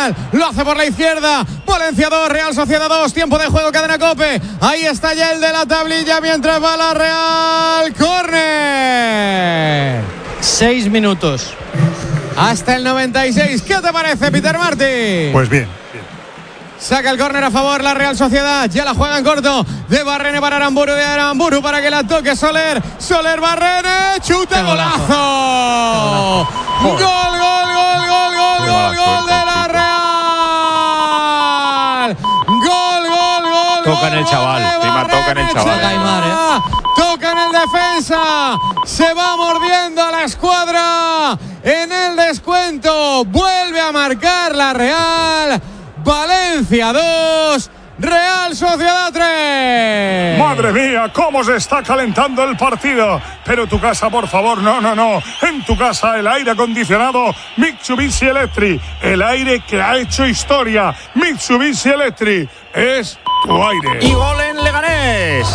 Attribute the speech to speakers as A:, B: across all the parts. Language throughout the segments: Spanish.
A: Real. Lo hace por la izquierda. Valencia 2, Real Sociedad 2. Tiempo de juego, Cadena COPE. Ahí está ya el de la tablilla mientras va la Real. Córner.
B: 6 minutos.
A: Hasta el 96. ¿Qué te parece, Peter Martí?
C: Pues bien.
A: Saca el córner a favor la Real Sociedad. Ya la juega en corto. De Barrene para Aramburu. De Aramburu para que la toque Soler. Soler, Barrene. Chuta, golazo. Gol de la Real. Gol.
D: Toca en el chaval. Encima toca en el chaval.
A: Toca en el defensa. Se va mordiendo a la escuadra. En el descuento. Vuelve a marcar la Real. Valencia 2, Real Sociedad 3.
C: Madre mía, cómo se está calentando el partido. Pero tu casa, por favor, no. En tu casa el aire acondicionado Mitsubishi Electric. El aire que ha hecho historia. Mitsubishi Electric es tu aire.
D: Y gol en Leganés.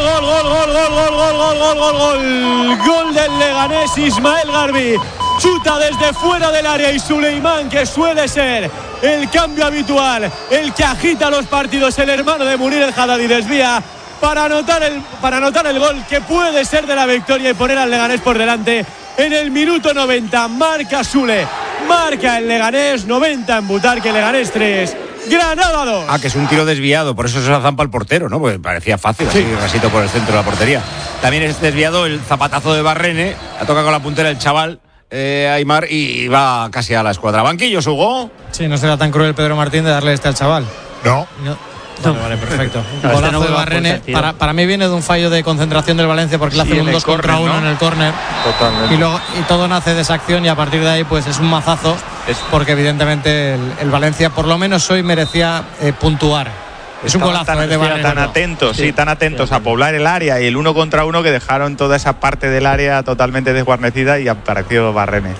B: Gol del Leganés. Ismael Garbi chuta desde fuera del área y Suleimán, que suele ser el cambio habitual, el que agita los partidos, el hermano de Munir El Haddadi, desvía para anotar el gol que puede ser de la victoria y poner al Leganés por delante en el minuto 90. Marca Sule, marca el Leganés, 90 en Butarque, Leganés 3, Granada 2.
D: Que es un tiro desviado, por eso se la zampa el portero, ¿no? Porque parecía fácil, así, rasito por el centro de la portería. También es desviado el zapatazo de Barrene, la toca con la puntera el chaval. Aimar, y va casi a la escuadra. Banquillos, Hugo.
B: Sí, no será tan cruel Pedro Martín de darle al chaval.
C: No.
B: Vale, perfecto. Un golazo de Barrene. Para mí viene de un fallo de concentración del Valencia, porque le hace un 2 contra 1 en el córner.
D: Totalmente.
B: Y todo nace de esa acción, y a partir de ahí pues es un mazazo, porque evidentemente el Valencia por lo menos hoy merecía puntuar. Es un golazo de Barrene.
E: Tan atentos a poblar el área y el 1 contra 1 que dejaron toda esa parte del área totalmente desguarnecida y apareció Barrene.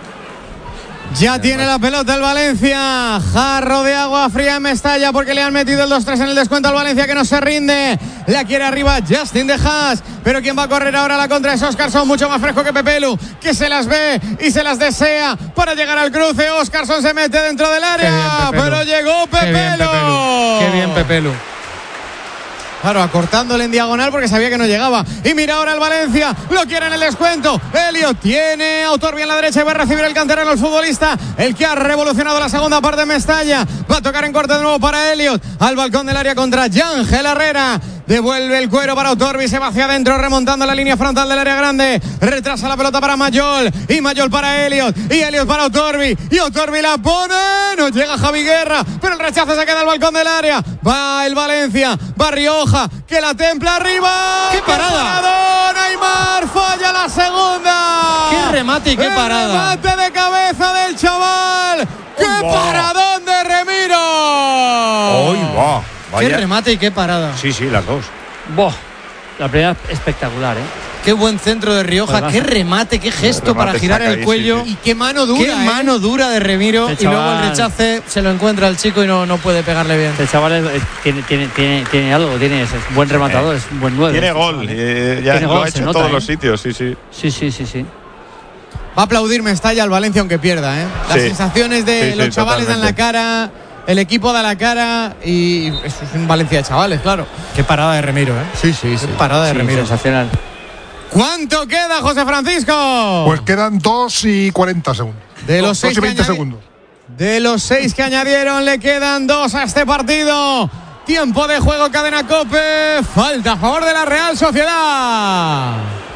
A: Ya tiene la pelota el Valencia. Jarro de agua fría en Mestalla, porque le han metido el 2-3 en el descuento al Valencia, que no se rinde. La quiere arriba Justin de Haas, pero quien va a correr ahora a la contra es Óscarson, mucho más fresco que Pepelu, que se las ve y se las desea para llegar al cruce. Óscarson se mete dentro del área, pero llegó Pepelu.
B: Qué bien Pepelu.
A: Claro, acortándole en diagonal porque sabía que no llegaba. Y mira ahora el Valencia, lo quiere en el descuento. Elliot tiene a Otorbi en la derecha y va a recibir el canterano, el futbolista, el que ha revolucionado la segunda parte de Mestalla. Va a tocar en corte de nuevo para Elliot, al balcón del área contra Yángel Herrera. Devuelve el cuero para Otorbi, se va hacia adentro remontando la línea frontal del área grande. Retrasa la pelota para Mayol, y Mayol para Elliot, y Elliot para Otorbi, y Otorbi la pone. No llega Javi Guerra, pero el rechazo se queda al balcón del área. Va el Valencia, va Rioja, que la templa arriba.
B: ¡Qué parada!
A: Neymar falla la segunda.
B: ¡Qué remate y qué parada!
A: Remate de cabeza del chaval. ¡Qué paradón de Remiro!
D: Va.
B: Qué remate y qué parada.
D: Sí, las dos.
F: La primera espectacular,
B: Qué buen centro de Rioja, qué remate, qué gesto para girar el cuello.
A: Y qué mano dura.
B: Qué mano dura de Remiro.
F: Este
B: y luego
F: chaval,
B: el rechace se lo encuentra el chico y no puede pegarle bien.
F: El chaval tiene algo, es buen rematador, es un buen 9.
E: Tiene gol, ya
F: Tiene
E: lo
F: gol,
E: ha hecho en
F: nota,
E: todos los sitios, sí.
F: Sí.
A: Va a aplaudir Mestalla al Valencia aunque pierda, Las sensaciones de los chavales dan la cara, el equipo da la cara, y eso es un Valencia de chavales, claro.
B: Qué parada de Remiro,
A: Sí.
B: Qué parada de Remiro.
F: Sensacional.
A: ¿Cuánto queda, José Francisco?
C: Pues quedan 2 y 40 segundos.
A: De los
C: 2 y 20 segundos.
A: De los 6 que añadieron, le quedan 2 a este partido. Tiempo de juego, Cadena COPE. Falta a favor de la Real Sociedad.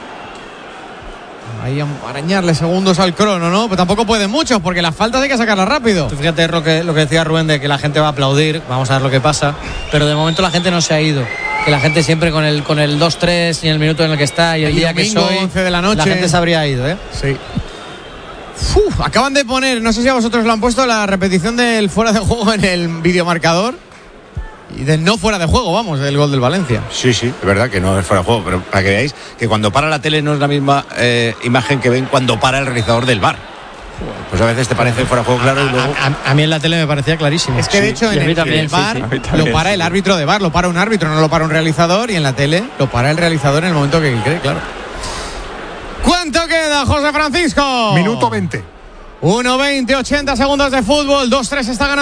A: Ahí a arañarle segundos al crono, ¿no? Pero tampoco pueden muchos, porque las faltas hay que sacarlas rápido.
B: Tú fíjate lo que decía Rubén, de que la gente va a aplaudir. Vamos a ver lo que pasa. Pero de momento la gente no se ha ido. Que la gente siempre con el 2-3 y el minuto en el que está y el día que soy,
A: 11 de la noche.
B: la gente se habría ido,
A: Sí. Acaban de poner, no sé si a vosotros lo han puesto, la repetición del fuera de juego en el videomarcador. Y del no fuera de juego, vamos, del gol del Valencia.
D: Sí, es verdad que no es fuera de juego, pero para que veáis que cuando para la tele no es la misma imagen que ven cuando para el realizador del VAR. Pues a veces te parece fuera de juego claro y luego...
B: A mí en la tele me parecía clarísimo.
A: Es que de hecho en el VAR lo para el árbitro de VAR, lo para un árbitro, no lo para un realizador, y en la tele lo para el realizador en el momento que cree, claro. ¿Cuánto queda, José Francisco?
C: Minuto 20.
A: 1:20, 80 segundos de fútbol, 2-3 está ganando.